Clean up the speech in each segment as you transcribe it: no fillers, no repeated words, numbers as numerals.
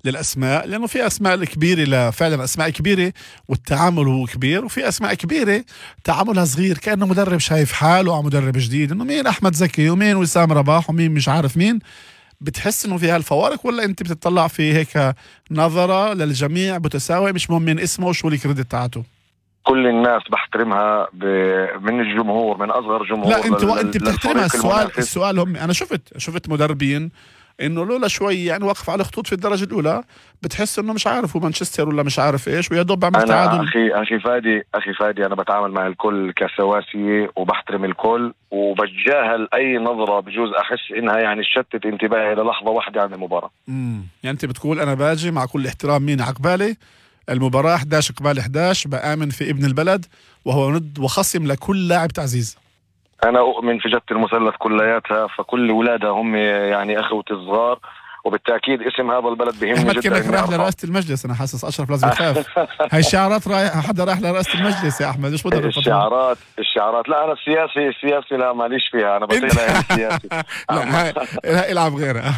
للأسماء، لأنه في أسماء كبيرة، فعلا أسماء كبيرة والتعامل هو كبير، وفي أسماء كبيرة تعاملها صغير، كأنه مدرب شايف حاله على مدرب جديد، إنه مين أحمد زكي ومين وسام رباح ومين مش عارف مين. بتحس إنه في هالفوارق، ولا أنت بتطلع في هيك نظرة للجميع متساوي، مش مهم من اسمه وشو الكريدت تاعته؟ كل الناس بحترمها من الجمهور، من أصغر جمهور. لا انت بتحترمها. المنافس. السؤال هم، انا شفت مدربين انه لولا شوي يعني وقف على خطوط في الدرجه الاولى بتحس انه مش عارف هو مانشستر ولا مش عارف ايش، ويا دوب بعمل تعادل. اخي فادي انا بتعامل مع الكل كسواسية وبحترم الكل، وبتجاهل اي نظرة بجوز احس انها يعني تشتت انتباهي للحظة واحدة عن المباراة. يعني انت بتقول انا باجي مع كل احترام مين عقبالي المباراة 11 قبال 11، بآمن في ابن البلد وهو ند وخصم لكل لاعب تعزيز. أنا أؤمن في جدة المثلث كلياتها، فكل أولادها هم يعني أخوتي الصغار، وبالتأكيد اسم هذا البلد بهمني أحمد جدا. كأنك رايح لرئاسة المجلس، أنا حاسس أشرف لازم يخاف. هاي الشعارات حدا رايح لرئاسة المجلس يا أحمد، إيش بدنا الشعارات لا، أنا السياسي لا ماليش فيها، أنا بطيء السياسي. لا العب غيرها.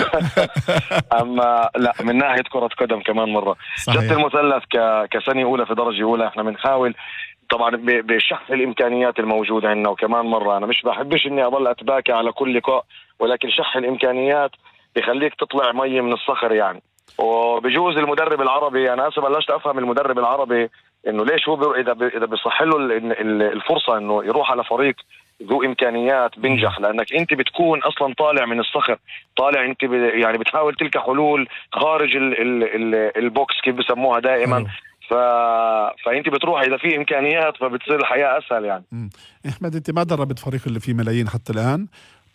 أما لا، من ناحية كرة قدم كمان مرة جدة المثلث كسنة أولى في درجة أولى إحنا بنحاول طبعا بشح الامكانيات الموجوده عندنا. وكمان مره انا مش بحبش اني اضل اتباكى على كل لقاء، ولكن شح الامكانيات بيخليك تطلع مي من الصخر يعني. وبجوز المدرب العربي، انا اسف بلشت افهم المدرب العربي انه ليش هو اذا بيصح له الفرصه انه يروح على فريق ذو امكانيات بنجح، لانك انت بتكون اصلا طالع من الصخر، طالع انت يعني بتحاول تلقى حلول خارج البوكس كيف بسموها دائما. فانت بتروح اذا في امكانيات فبتصير الحياه اسهل يعني. احمد انت ما دربت فريق اللي فيه ملايين حتى الان،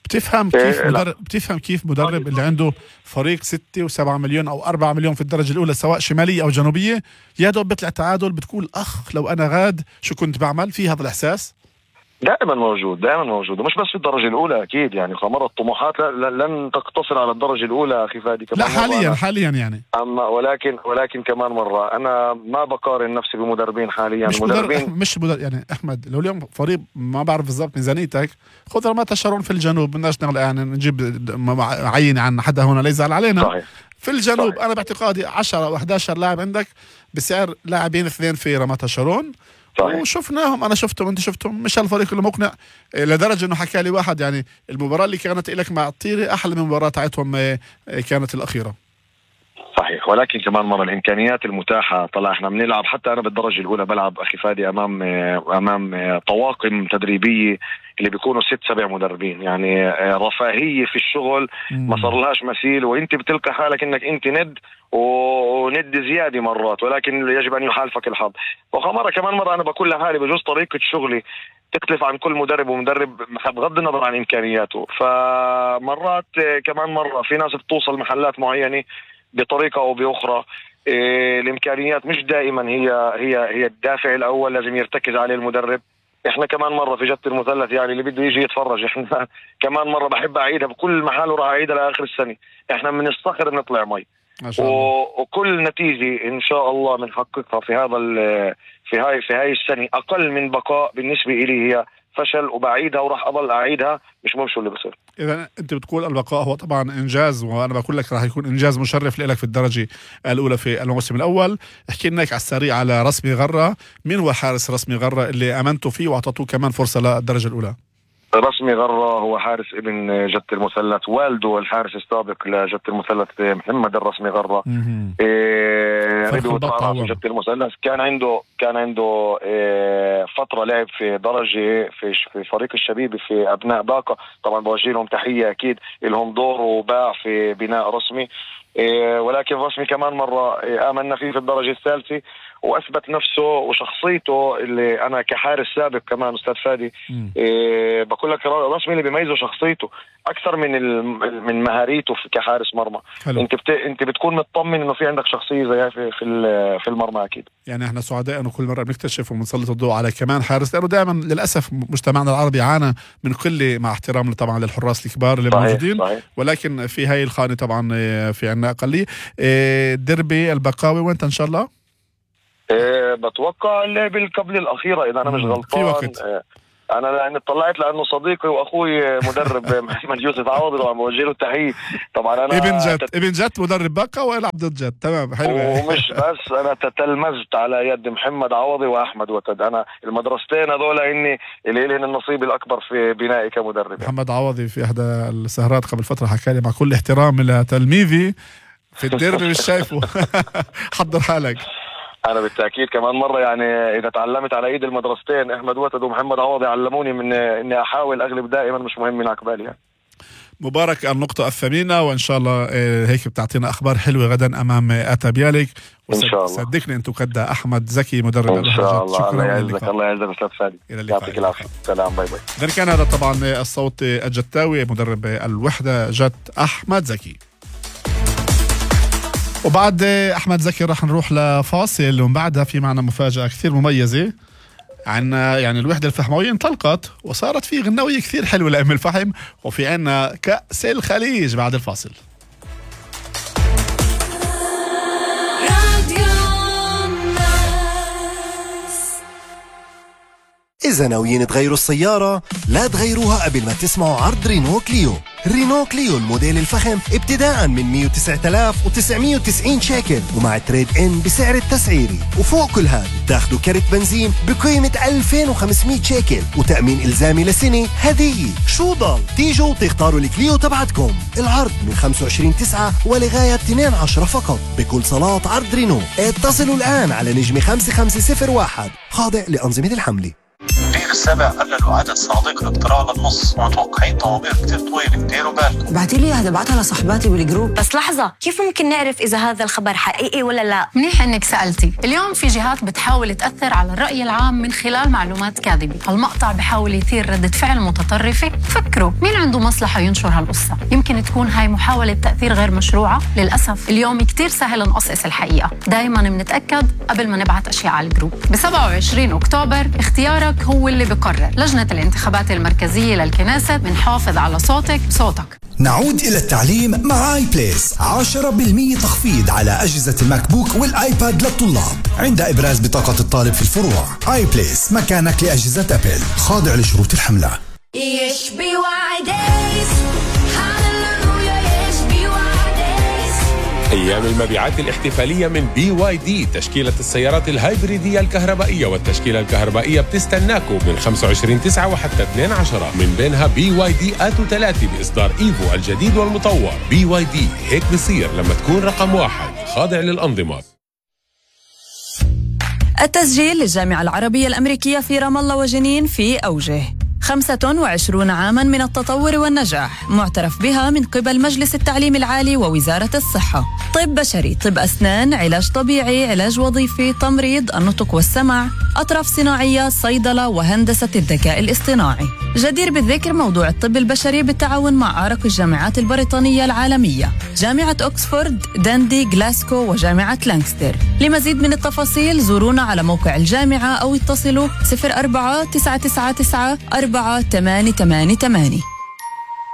بتفهم كيف مدرب اللي عنده فريق 6 و7 مليون او 4 مليون في الدرجه الاولى سواء شماليه او جنوبيه، يا دوب بيطلع تعادل بتقول اخ لو انا غاد شو كنت بعمل في هذا الاحساس؟ دائما موجود ومش بس في الدرجة الأولى أكيد يعني. خمر الطموحات لن تقتصر على الدرجة الأولى أخي فادي. لا حاليا يعني. أما ولكن كمان مرة أنا ما بقارن نفسي بمدربين حاليا. مش يعني أحمد لو اليوم فريق ما بعرف بالضبط ميزانيتك، خذ رماة الشرون في الجنوب، بدناش يعني نجيب عين عن حدا هنا لا يزعل علينا. صحيح. في الجنوب صحيح. أنا باعتقادي 10 أو 11 لاعب عندك بسعر لاعبين 2 في رماة الشرون. صحيح. وشفناهم، انا شفتهم انت شفتهم، مش الفريق اللي مقنع لدرجه انه حكى لي واحد يعني المباراه اللي كانت لك مع الطيره احلى من المباراه تاعتهم كانت الاخيره. صحيح. ولكن كمان مرة الامكانيات المتاحه، طلع احنا بنلعب، حتى انا بالدرجه الاولى بلعب اخي فادي امام طواقم تدريبيه اللي بيكونوا 6-7 مدربين يعني. رفاهيه في الشغل ما صارلهاش مثيل، وانت بتلقى حالك انك انت ند وند زياده مرات، ولكن يجب ان يحالفك الحظ. وخمره كمان مره انا بقول لحالي بجوز طريقه شغلي تختلف عن كل مدرب ومدرب بغض النظر عن امكانياته. فمرات كمان مره في ناس بتوصل محلات معينه بطريقه او باخرى. الامكانيات مش دائما هي الدافع الاول لازم يرتكز عليه المدرب. احنا كمان مره في جدة المثلث يعني اللي بده يجي يتفرج، احنا كمان مره بحب اعيدها بكل محل وراح اعيدها لاخر السنه، احنا من الصخر بنطلع مي. وكل نتيجه ان شاء الله بنحققها في هاي السنه اقل من بقاء بالنسبه لي هي فشل، وبعيدها وراح اضل اعيدها مش مهم شو اللي بصير. اذا انت بتقول البقاء هو طبعا انجاز، وانا بقول لك راح يكون انجاز مشرف لك في الدرجه الاولى في الموسم الاول. احكي لنا على السريع على رسمي غره، مين هو حارس رسمي غره اللي امنتوا فيه واعطيتوه كمان فرصه للدرجه الاولى؟ رسمي غرة هو حارس ابن جدة المثلث، والده الحارس السابق لجدة المثلث محمد الرسمي غرة. في جدة المثلث كان عنده فترة لعب في درجة في فريق الشبيبي في أبناء باقة. طبعا بوجه لهم تحية، أكيد لهم دور وباع في بناء رسمي. ولكن رسمي كمان مرة آمنا فيه في الدرجة الثالثة، واثبت نفسه وشخصيته اللي انا كحارس سابق كمان استاذ فادي بقول لك رسمي اللي بيميزه شخصيته اكثر من مهاريته كحارس مرمى. انت بتكون مطمن انه في عندك شخصيه زي في المرمى اكيد. يعني احنا سعداء انه كل مره بنكتشف وبنسلط الضوء على كمان حارس، لانه دائما للاسف مجتمعنا العربي عانى من قله، مع احترامنا طبعا للحراس الكبار اللي موجودين، ولكن في هاي الخانه طبعا في عنا اقليه. الدربي البقاوي وانت ان شاء الله؟ بتوقع اللعب قبل الأخيرة إذا أنا مش غلطان. في وقت. انا لان اطلعت لانه صديقي واخوي مدرب محمد يوسف عوضي وبوجه له تحيه. طبعا انا ابن جت مدرب بقى ويلعب ضد جت. تمام حلو. ومش بس انا تتلمذت على يد محمد عوضي واحمد وتد. انا المدرستين هذول اني اللي لهم النصيب الاكبر في بنائي كمدرب. محمد عوضي في احدى السهرات قبل فتره حكى لي مع كل احترام لتلميذي في الديربي مش شايفه. حضر حالك. انا بالتاكيد كمان مره يعني اذا تعلمت على ايد المدرستين احمد وتد ومحمد عوضي علموني من اني احاول اغلب دائما، مش مهم من عقبالي يعني. مبارك النقطة الثمينة، وإن شاء الله هيك بتعطينا أخبار حلوة غدا أمام آتا بياليك. إن شاء الله. صدقني أنتو كده أحمد زكي مدرب إن شاء الله. شكرا. الله يعزك. الله يعزك أستاذ فادي. يعطيك العافية. سلام. باي باي. إذا كان هذا طبعا الصوت الجتاوي مدرب الوحدة جت أحمد زكي. وبعد أحمد زكي راح نروح لفاصل، ومن بعدها في معنا مفاجأة كثير مميزة عن يعني الوحدة الفحموية انطلقت وصارت في غنوية كثير حلوة لأم الفحم، وفي عنا كأس الخليج بعد الفاصل. إذا ناويين تغيروا السيارة لا تغيروها قبل ما تسمعوا عرض رينو كليو. رينو كليو الموديل الفخم ابتداء من 109,990 شيكل ومع تريد ان بسعر التسعيري، وفوق كل هذا تاخدوا كرت بنزين بقيمة 2500 شيكل وتأمين إلزامي لسنة هدية. شو ضل؟ تيجوا تختاروا الكليو تبعتكم. العرض من 25/9 ولغاية 2/10 فقط بكل صالات عرض رينو. اتصلوا الآن على نجم 5501 خاضع لأنظمة الحملة. دير السبع قللوا عدد صناديق الاقتراع للنص ومتوقعين طوابير كتير طويلة. ديروا بالكم. بعتيلي هذا، بعتها لصحباتي بالجروب. بس لحظة، كيف ممكن نعرف إذا هذا الخبر حقيقي ولا لا؟ منيح إنك سألتي. اليوم في جهات بتحاول تأثر على الرأي العام من خلال معلومات كاذبة. هالمقطع بحاول يثير ردة فعل متطرفة. فكروا مين عنده مصلحة ينشر هالقصة؟ يمكن تكون هاي محاولة تأثير غير مشروعة. للأسف اليوم كتير سهل نقصقص الحقيقة. دايما بنتأكد قبل ما نبعت أشياء على الجروب. ب27 أكتوبر اختيارك هو اللي بقرر. لجنة الانتخابات المركزية للكنيست بنحافظ على صوتك. نعود إلى التعليم مع آي بليس. 10% تخفيض على أجهزة الماك بوك والآيباد للطلاب عند إبراز بطاقة الطالب في الفروع. آي بليس مكانك لأجهزة أبل، خاضع لشروط الحملة. أيام المبيعات الاحتفالية من BYD، تشكيلة السيارات الهايبريدية الكهربائية والتشكيلة الكهربائية بتستناكم من 25/9 وحتى 2/10، من بينها BYD آتو 3 بإصدار إيفو الجديد والمطور. BYD هيك بصير لما تكون رقم 1، خاضع للأنظمة. التسجيل للجامعة العربية الأمريكية في رام الله وجنين في أوجه. 25 عاماً من التطور والنجاح، معترف بها من قبل مجلس التعليم العالي ووزارة الصحة. طب بشري، طب أسنان، علاج طبيعي، علاج وظيفي، تمريض، النطق والسمع، أطراف صناعية، صيدلة، وهندسة الذكاء الاصطناعي. جدير بالذكر موضوع الطب البشري بالتعاون مع أعرق الجامعات البريطانية العالمية، جامعة أكسفورد، داندي، غلاسكو، وجامعة لانكستر. لمزيد من التفاصيل زورونا على موقع الجامعة أو اتصلوا 04 999 4888.